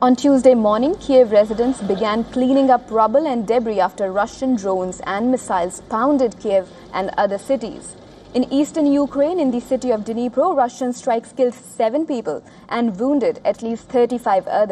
On Tuesday morning, Kiev residents began cleaning up rubble and debris after Russian drones and missiles pounded Kiev and other cities. In eastern Ukraine, in the city of Dnipro, Russian strikes killed 7 people and wounded at least 35 others.